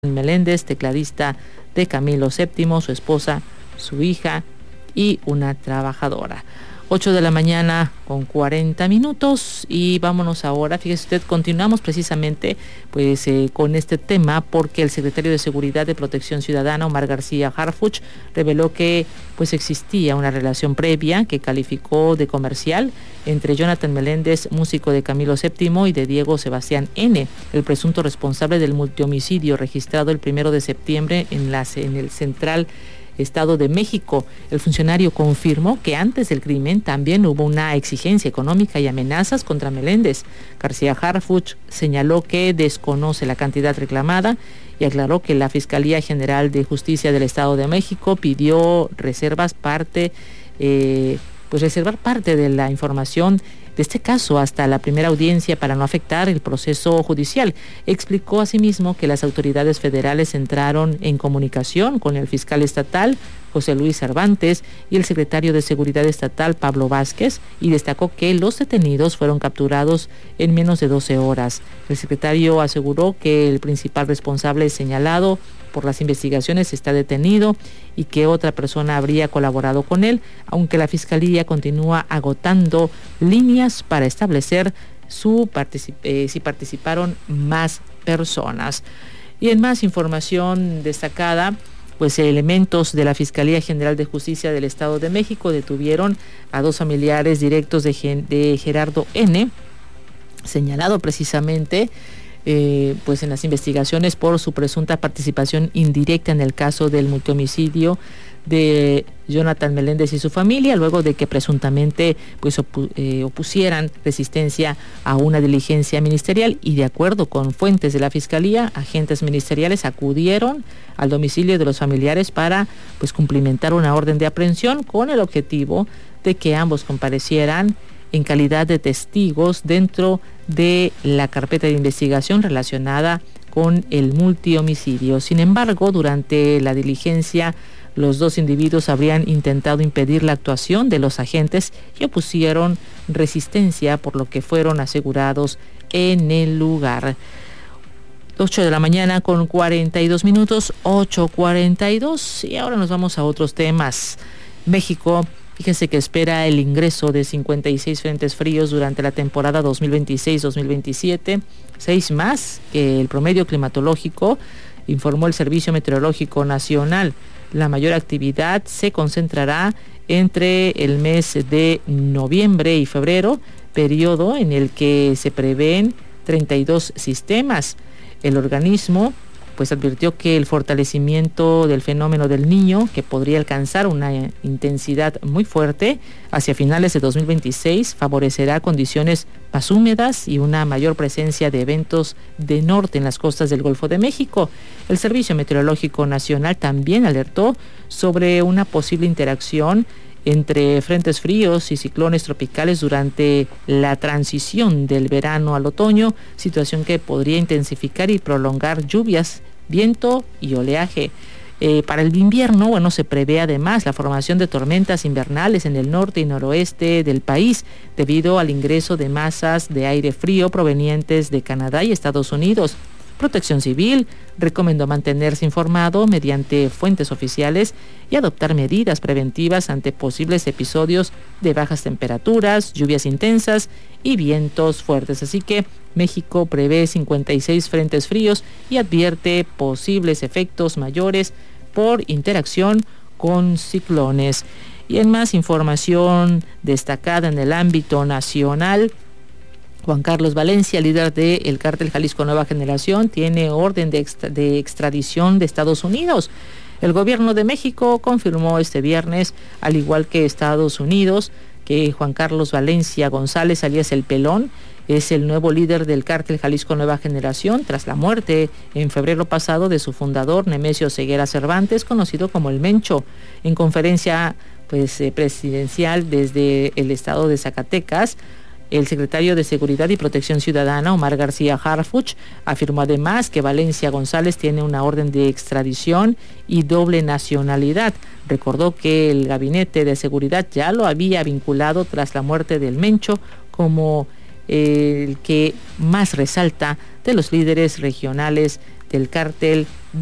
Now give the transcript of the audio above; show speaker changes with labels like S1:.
S1: Meléndez, tecladista de Camilo VII, su esposa, su hija y una trabajadora. 8:40 a.m. y vámonos ahora, fíjese usted, continuamos precisamente con este tema porque el secretario de Seguridad y Protección Ciudadana, Omar García Harfuch, reveló que existía una relación previa que calificó de comercial entre Jonathan Meléndez, músico de Camilo VII, y de Diego Sebastián N., el presunto responsable del multihomicidio registrado el 1 de septiembre en el Central Estado de México. El funcionario confirmó que antes del crimen también hubo una exigencia económica y amenazas contra Meléndez. García Harfuch señaló que desconoce la cantidad reclamada y aclaró que la Fiscalía General de Justicia del Estado de México pidió reservar parte de la información de este caso hasta la primera audiencia para no afectar el proceso judicial. Explicó asimismo que las autoridades federales entraron en comunicación con el fiscal estatal, José Luis Cervantes, y el secretario de Seguridad Estatal, Pablo Vázquez, y destacó que los detenidos fueron capturados en menos de 12 horas. El secretario aseguró que el principal responsable señalado por las investigaciones está detenido y que otra persona habría colaborado con él, aunque la Fiscalía continúa agotando líneas para establecer si participaron más personas. Y en más información destacada, elementos de la Fiscalía General de Justicia del Estado de México detuvieron a 2 familiares directos de Gerardo N., señalado precisamente en las investigaciones por su presunta participación indirecta en el caso del multihomicidio de Jonathan Meléndez y su familia, luego de que presuntamente opusieran resistencia a una diligencia ministerial. Y de acuerdo con fuentes de la Fiscalía, agentes ministeriales acudieron al domicilio de los familiares para cumplimentar una orden de aprehensión con el objetivo de que ambos comparecieran en calidad de testigos dentro de la carpeta de investigación relacionada con el multihomicidio. Sin embargo, durante la diligencia, los 2 individuos habrían intentado impedir la actuación de los agentes y opusieron resistencia, por lo que fueron asegurados en el lugar. 8:42 a.m, 8:42, y ahora nos vamos a otros temas. México, fíjense que espera el ingreso de 56 frentes fríos durante la temporada 2026-2027, 6 más que el promedio climatológico, informó el Servicio Meteorológico Nacional. La mayor actividad se concentrará entre el mes de noviembre y febrero, periodo en el que se prevén 32 sistemas. El organismo advirtió que el fortalecimiento del fenómeno del Niño, que podría alcanzar una intensidad muy fuerte hacia finales de 2026, favorecerá condiciones más húmedas y una mayor presencia de eventos de norte en las costas del Golfo de México. El Servicio Meteorológico Nacional también alertó sobre una posible interacción entre frentes fríos y ciclones tropicales durante la transición del verano al otoño, situación que podría intensificar y prolongar lluvias, viento y oleaje. Para el invierno, se prevé además la formación de tormentas invernales en el norte y noroeste del país debido al ingreso de masas de aire frío provenientes de Canadá y Estados Unidos. Protección Civil recomendó mantenerse informado mediante fuentes oficiales y adoptar medidas preventivas ante posibles episodios de bajas temperaturas, lluvias intensas y vientos fuertes. Así que México prevé 56 frentes fríos y advierte posibles efectos mayores por interacción con ciclones. Y en más información destacada en el ámbito nacional, Juan Carlos Valencia, líder del cártel Jalisco Nueva Generación, tiene orden de extradición de Estados Unidos. El gobierno de México confirmó este viernes, al igual que Estados Unidos, que Juan Carlos Valencia González, alias El Pelón, es el nuevo líder del cártel Jalisco Nueva Generación tras la muerte en febrero pasado de su fundador, Nemesio Ceguera Cervantes, conocido como El Mencho. En conferencia presidencial desde el estado de Zacatecas, el secretario de Seguridad y Protección Ciudadana, Omar García Harfuch, afirmó además que Valencia González tiene una orden de extradición y doble nacionalidad. Recordó que el Gabinete de Seguridad ya lo había vinculado tras la muerte del Mencho como el que más resalta de los líderes regionales del cártel